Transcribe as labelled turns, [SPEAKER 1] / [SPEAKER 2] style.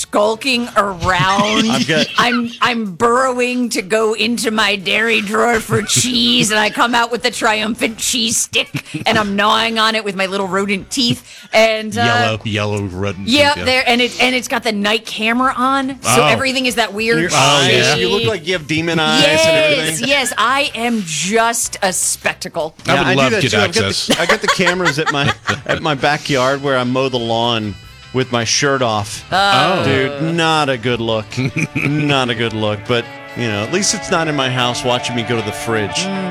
[SPEAKER 1] skulking around. I'm burrowing to go into my dairy drawer for cheese, and I come out with the triumphant cheese stick, and I'm gnawing on it with my little rodent teeth. And
[SPEAKER 2] yellow rodent.
[SPEAKER 1] Yeah,
[SPEAKER 2] teeth,
[SPEAKER 1] there, and it's got the night camera on, so everything is that weird.
[SPEAKER 3] Yeah. You look like you have demon eyes and everything.
[SPEAKER 1] Yes, I am just a spectacle.
[SPEAKER 2] I would love
[SPEAKER 3] do that
[SPEAKER 2] Kid
[SPEAKER 3] too.
[SPEAKER 2] Access.
[SPEAKER 3] I got the cameras at my backyard where I mow the lawn with my shirt off.
[SPEAKER 2] Oh.
[SPEAKER 3] Dude, not a good look. Not a good look. But, at least it's not in my house watching me go to the fridge.